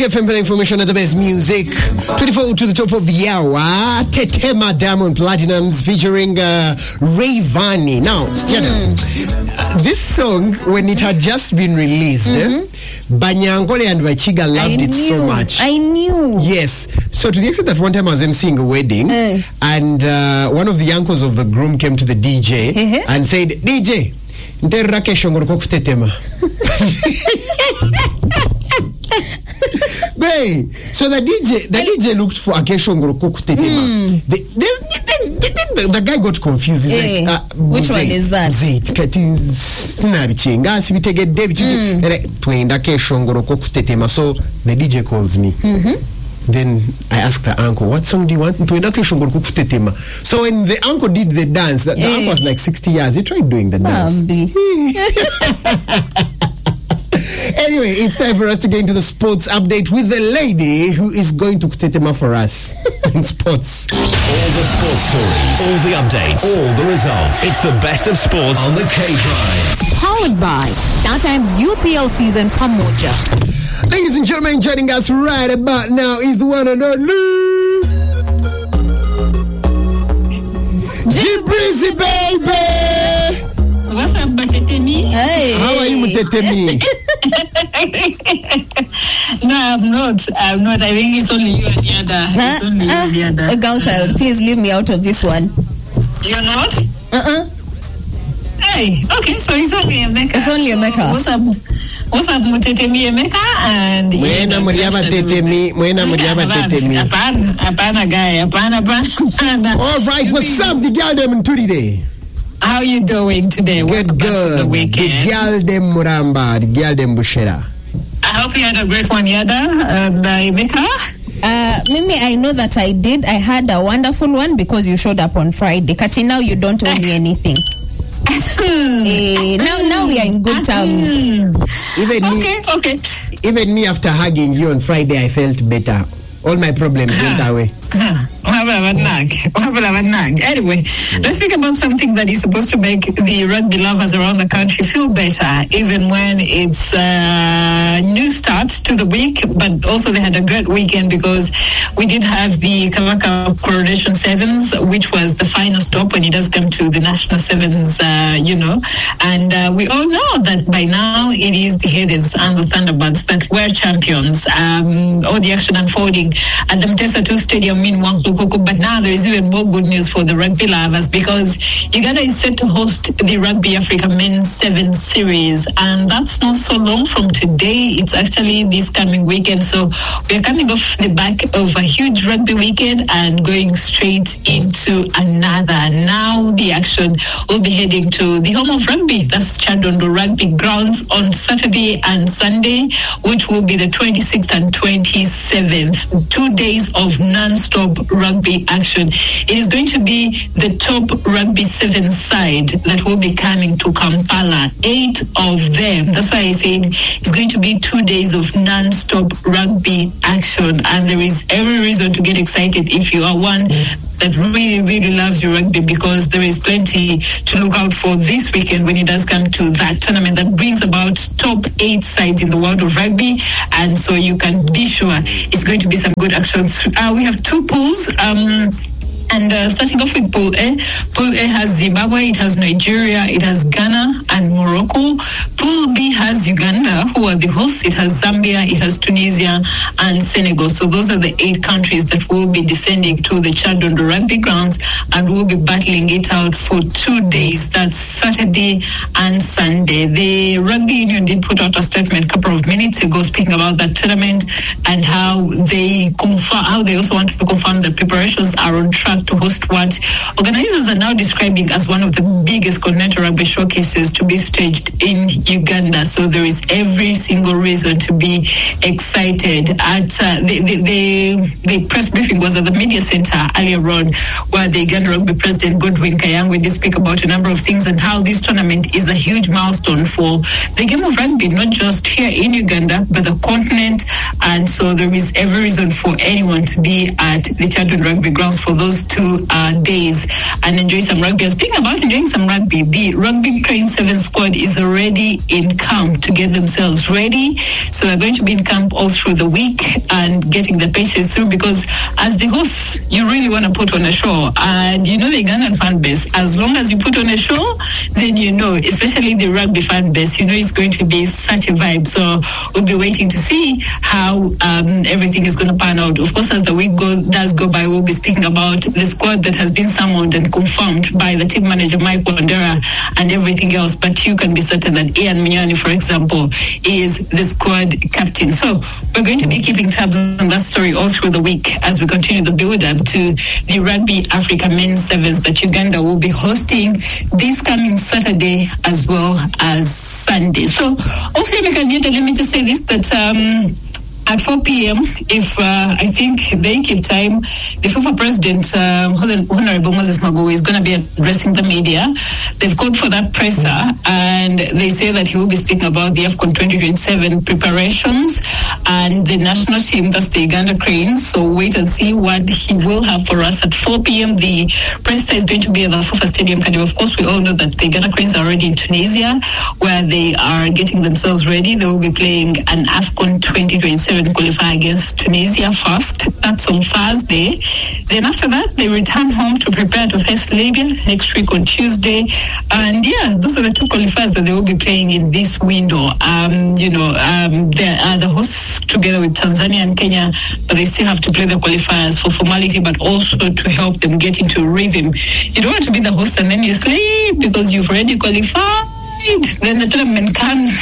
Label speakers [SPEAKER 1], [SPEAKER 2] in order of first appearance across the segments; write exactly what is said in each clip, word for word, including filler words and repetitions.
[SPEAKER 1] F M information at the best music. twenty-four to the top of the hour. Tetema Diamond Platinums featuring uh, Rayvanny. Now, you know, mm. this song, when it had just been released, mm-hmm. eh, Banyankole and Wachiga loved
[SPEAKER 2] I
[SPEAKER 1] it
[SPEAKER 2] knew,
[SPEAKER 1] so much.
[SPEAKER 2] I knew.
[SPEAKER 1] Yes. So to the extent that one time I was emceeing a wedding, mm. and uh, one of the uncles of the groom came to the D J mm-hmm. and said, D J, nterra kesho ngoroko kutetema. Hey, so the D J, the D J looked for Akesho Ngoroko kutetema. Mm. The, the, the, the, the guy got confused. He's hey, like, uh,
[SPEAKER 2] which one is that?
[SPEAKER 1] Zait, kati sinabichenga sibitege David twenda Akesho Ngoroko kutetema. So the D J calls me. Mm-hmm. Then I asked the uncle, what song do you want? So when the uncle did the dance, the, the hey. uncle was like sixty years. He tried doing the dance. Anyway, it's time for us to get into the sports update with the lady who is going to kutetema for us in sports.
[SPEAKER 3] All the sports stories, all the updates, all the results. It's the best of sports on the K-Drive.
[SPEAKER 4] Powered by StarTimes U P L season Pamoja.
[SPEAKER 1] Ladies and gentlemen, joining us right about now is the one and only G-Breezy, baby!
[SPEAKER 5] What's up, Mutetemi?
[SPEAKER 2] Hey.
[SPEAKER 1] How are you, Mutetemi?
[SPEAKER 5] No, I'm not. I'm not. I think it's only you and the other.
[SPEAKER 2] Huh?
[SPEAKER 5] It's only you
[SPEAKER 2] uh,
[SPEAKER 5] and the other.
[SPEAKER 2] A girl child, please leave me out of this one.
[SPEAKER 5] You're not?
[SPEAKER 2] Uh-uh.
[SPEAKER 5] Hey, okay, so it's only Emeka.
[SPEAKER 2] It's only Emeka.
[SPEAKER 5] So, what's up? What's up, Mutetemi Emeka? And
[SPEAKER 1] Mwena muriaba tetemi. Mwena muriaba tetemi.
[SPEAKER 5] Apana, apana guy. Apana, apana.
[SPEAKER 1] All right, what's up, the girl them in today?
[SPEAKER 5] How are you doing today?
[SPEAKER 1] Good,
[SPEAKER 5] what
[SPEAKER 1] good.
[SPEAKER 5] The weekend?
[SPEAKER 1] The girl them Muramba, the girl them Bushera.
[SPEAKER 5] I hope you had a great one, Yada and uh, Emeka.
[SPEAKER 2] Uh, Mimi, I know that I did. I had a wonderful one because you showed up on Friday. Kati, now you don't owe me anything. eh, now, now we are in good terms.
[SPEAKER 1] Even
[SPEAKER 5] okay,
[SPEAKER 1] me,
[SPEAKER 5] okay.
[SPEAKER 1] Even me, after hugging you on Friday, I felt better. All my problems went away.
[SPEAKER 5] Anyway, let's speak about something that is supposed to make the rugby lovers around the country feel better, even when it's a new start to the week. But also, they had a great weekend because we did have the Kavaka Coronation Sevens, which was the final stop when it does come to the National Sevens, uh, you know. And uh, we all know that by now it is the Hades and the Thunderbirds that were champions. Um, all the action unfolding at the Mtesa two Stadium in Wanklukuku. But now there is even more good news for the rugby lovers because Uganda is set to host the Rugby Africa Men's Seven Series, and that's not so long from today. It's actually this coming weekend. So we are coming off the back of a huge rugby weekend and going straight into another. Now the action will be heading to the home of rugby. That's Chadondo Rugby Grounds on Saturday and Sunday, which will be the twenty-sixth and twenty-seventh. Two days of non-stop rugby action. It is going to be the top rugby seven side that will be coming to Kampala. Eight of them. That's why I said it's going to be two days of non-stop rugby action. And there is every reason to get excited if you are one that really, really loves your rugby, because there is plenty to look out for this weekend when it does come to that tournament that brings about top eight sides in the world of rugby. And so you can be sure it's going to be some good action. Uh, we have two pools. Um, And uh, starting off with Pool A, Pool A has Zimbabwe, it has Nigeria, it has Ghana and Morocco. Pool B has Uganda, who are the hosts. It has Zambia, it has Tunisia and Senegal. So those are the eight countries that will be descending to the Chadondo Rugby Grounds and will be battling it out for two days. That's Saturday and Sunday. The Rugby Union did put out a statement a couple of minutes ago speaking about that tournament and how they confirm, how they also want to confirm that preparations are on track to host what organizers are now describing as one of the biggest continental rugby showcases to be staged in Uganda. So there is every single reason to be excited. At uh, the, the, the, the press briefing was at the media center earlier on, where the Uganda Rugby President Godwin Kayangwe did speak about a number of things and how this tournament is a huge milestone for the game of rugby, not just here in Uganda, but the continent and so there is every reason for anyone to be at the Chadwin Rugby Grounds for those two uh, days and enjoy some rugby. And speaking about enjoying some rugby, the Rugby Crane seven squad is already in camp to get themselves ready. So they're going to be in camp all through the week and getting the paces through, because as the host, you really want to put on a show. And you know the Ugandan fan base, as long as you put on a show, then you know, especially the rugby fan base, you know it's going to be such a vibe. So we'll be waiting to see how um, everything is going to pan out. Of course, as the week goes does go by, we'll be speaking about the squad that has been summoned and confirmed by the team manager Mike Wandera and everything else. But you can be certain that Ian Minyani, for example, is the squad captain. So we're going to be keeping tabs on that story all through the week as we continue the build-up to the Rugby Africa Men's Sevens that Uganda will be hosting this coming Saturday as well as Sunday. So also, let me just say this, that um, at four p.m., if uh, I think they keep time, the FIFA president, um, Honorable Moses Magogo, is going to be addressing the media. They've called for that presser, and they say that he will be speaking about the AFCON twenty twenty-seven preparations and the national team, that's the Uganda Cranes. So wait and see what he will have for us at four p.m. The presser is going to be at the FIFA Stadium. And of course, we all know that the Uganda Cranes are already in Tunisia, where they are getting themselves ready. They will be playing an AFCON twenty twenty-seven qualify against Tunisia first. That's on Thursday. Then after that, they return home to prepare to face Libya next week on Tuesday. And yeah, those are the two qualifiers that they will be playing in this window. Um, you know, um, they are the hosts together with Tanzania and Kenya, but they still have to play the qualifiers for formality, but also to help them get into rhythm. You don't want to be the host and then you sleep because you've already qualified. Then the tournament comes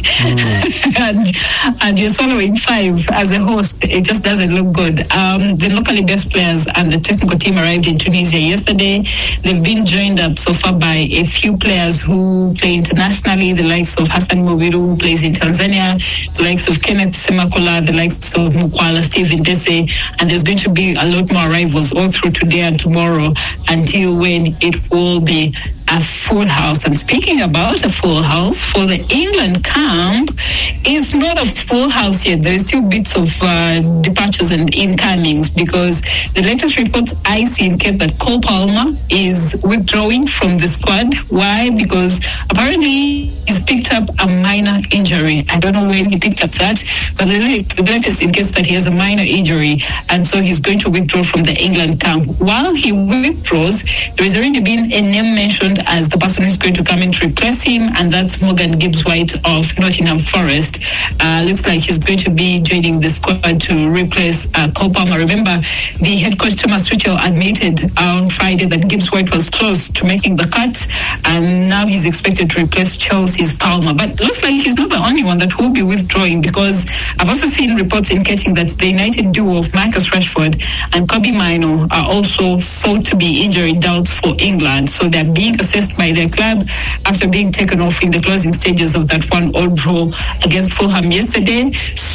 [SPEAKER 5] mm. and, and you're swallowing five as a host. It just doesn't look good. Um, the locally based players and the technical team arrived in Tunisia yesterday. They've been joined up so far by a few players who play internationally, the likes of Hassan Mubiru, who plays in Tanzania, the likes of Kenneth Semakula, the likes of Mukwala, Stephen Dese, and there's going to be a lot more arrivals all through today and tomorrow until when it will be a full house. And speaking about a full house, for the England camp, it's not a full house yet. There is still bits of uh, departures and incomings, because the latest reports I see indicate that Cole Palmer is withdrawing from the squad. Why? Because apparently he's picked up a minor injury. I don't know when he picked up that, but the latest indicates that he has a minor injury, and so he's going to withdraw from the England camp. While he withdraws, there has already been a name mentioned as the person who's going to come in to replace him, and that's Morgan Gibbs-White of Nottingham Forest. Uh, looks like he's going to be joining the squad to replace uh, Cole Palmer. Remember, the head coach Thomas Tuchel admitted on Friday that Gibbs-White was close to making the cut, and now he's expected to replace Chelsea's Palmer. But looks like he's not the only one that will be withdrawing, because I've also seen reports indicating that the United duo of Marcus Rashford and Kobbie Mainoo are also thought to be injury doubts for England. So they're being assessed by their club after being taken off in the closing stages of that one-all draw against Fulham yesterday.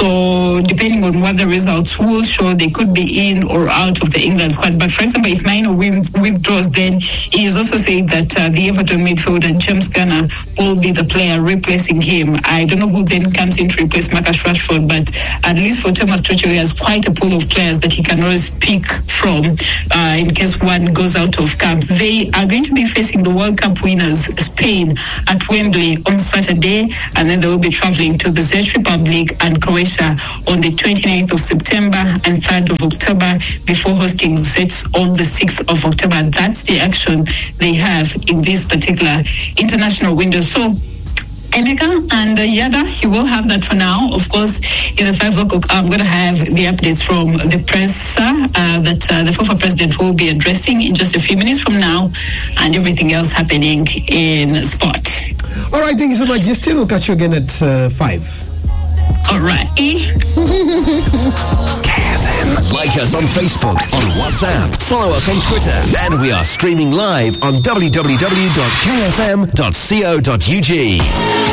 [SPEAKER 5] So depending on what the results will show, they could be in or out of the England squad. But for example, if Mainoo withdraws, then he is also saying that uh, the Everton midfielder James Garner will be the player replacing him. I don't know who then comes in to replace Marcus Rashford, but at least for Thomas Tuchel, he has quite a pool of players that he can always pick from uh, in case one goes out of camp. They are going to be facing the World Cup winners, Spain, at Wembley on Saturday, and then they will be traveling to the Czech Republic and Croatia on the twenty-ninth of September and third of October before hosting Czechs on the sixth of October. That's the action they have in this particular international window. So Emeka and uh, Yada, you will have that for now. Of course, in the five o'clock, I'm going to have the updates from the press uh, that uh, the FIFA president will be addressing in just a few minutes from now, and everything else happening in sport.
[SPEAKER 1] All right, thank you so much. Justin, we'll catch you again at uh, five.
[SPEAKER 5] All right.
[SPEAKER 3] K F M. Like us on Facebook, on WhatsApp, follow us on Twitter, and we are streaming live on w w w dot k f m dot co dot u g.